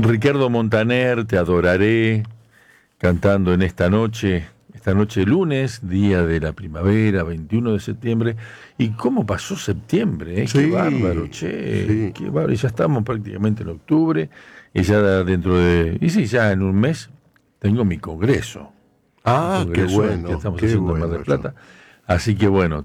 Ricardo Montaner, Te adoraré, cantando en esta noche lunes, día de la primavera, 21 de septiembre. ¿Y cómo pasó septiembre? Sí, Qué bárbaro, che. sí. Qué bárbaro. Y ya estamos prácticamente en octubre. Y ya dentro de... Y sí, ya en un mes tengo mi congreso. Ah, Mi qué congreso bueno. que estamos Qué haciendo en Mar bueno del Plata. Así que bueno,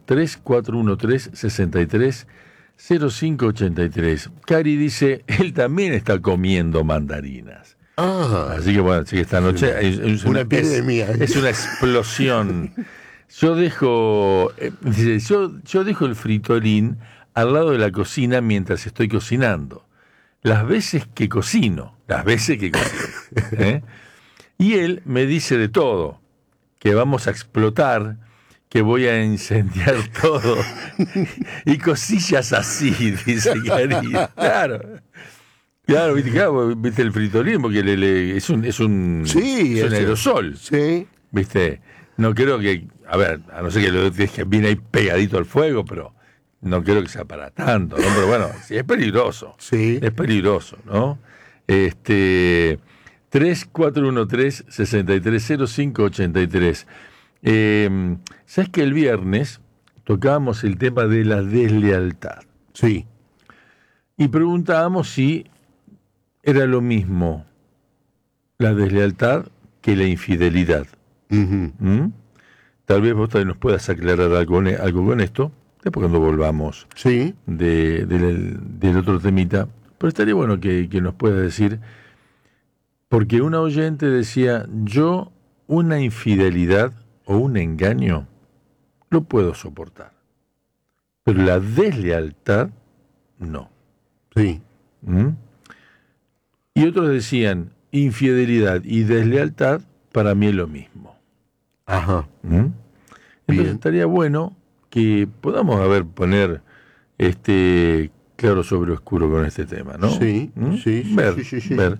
3413-630583. Cari dice, él también está comiendo mandarinas. Ah, Así que bueno, sí, esta noche es una epidemia. es una explosión. Yo dejo, dice, yo dejo el fritolín al lado de la cocina mientras estoy cocinando. Las veces que cocino, ¿eh? Y él me dice de todo, que vamos a explotar, que voy a incendiar todo. Y cosillas así, dice Cari. Claro, viste el fritolín, porque es un aerosol. Sí. ¿Viste? No creo que, a ver, a no ser que lo dejes bien ahí pegadito al fuego, pero no creo que sea para tanto, ¿no? Pero bueno, sí, es peligroso. Sí. Es peligroso, ¿no? 3413-630583. ¿Sabes que el viernes tocábamos el tema de la deslealtad? Sí. Y preguntábamos si era lo mismo la deslealtad que la infidelidad. Uh-huh. Tal vez vos también nos puedas aclarar algo con esto, después cuando volvamos Sí. del otro temita. Pero estaría bueno que nos pueda decir, porque una oyente decía, yo una infidelidad o un engaño lo puedo soportar, pero la deslealtad no. Sí. Y otros decían, infidelidad y deslealtad para mí es lo mismo. Ajá. Entonces Bien. estaría bueno que podamos poner claro sobre oscuro con este tema, ¿no? Sí, sí, ver, sí. ver.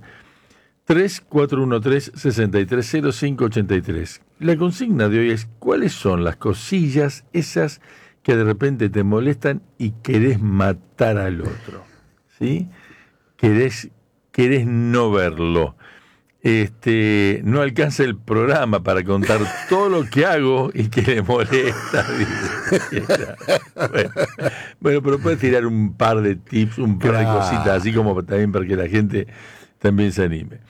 3413-630583. La consigna de hoy es, ¿cuáles son las cosillas esas que de repente te molestan y querés matar al otro? ¿Sí? Querés no verlo. No alcanza el programa para contar todo lo que hago y que le molesta. Bueno, pero puedes tirar un par de tips, un par de cositas, así como también para que la gente también se anime.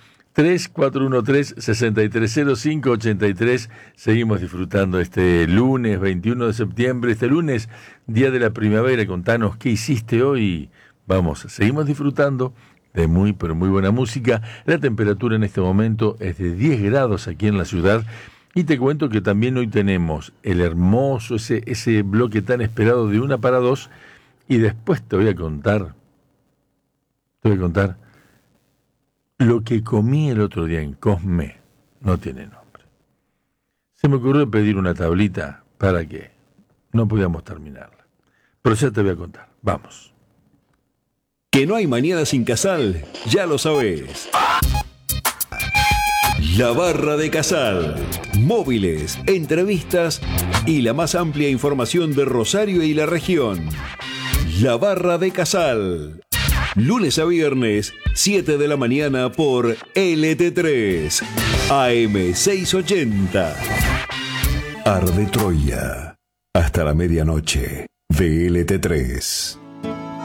3413-630583. Seguimos disfrutando este lunes 21 de septiembre, este lunes, día de la primavera. Contanos qué hiciste hoy. Vamos, seguimos disfrutando de muy, pero muy buena música. La temperatura en este momento es de 10 grados aquí en la ciudad. Y te cuento que también hoy tenemos el hermoso, ese bloque tan esperado de 1 para 2. Y después te voy a contar lo que comí el otro día en Cosme. No tiene nombre. Se me ocurrió pedir una tablita para que no podíamos terminarla. Pero ya te voy a contar. Vamos. Que no hay mañana sin Casal, ya lo sabés. La Barra de Casal. Móviles, entrevistas y la más amplia información de Rosario y la región. La Barra de Casal. Lunes a viernes, 7 de la mañana por LT3, AM 680. Arde Troya. Hasta la medianoche de LT3.